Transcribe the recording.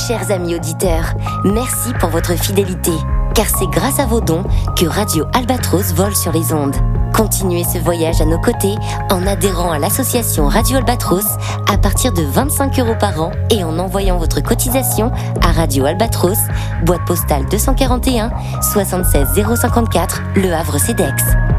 Chers amis auditeurs, merci pour votre fidélité, car c'est grâce à vos dons que Radio Albatros vole sur les ondes. Continuez ce voyage à nos côtés en adhérant à l'association Radio Albatros à partir de 25 € par an et en envoyant votre cotisation à Radio Albatros, boîte postale 241 76 054, Le Havre-Cedex.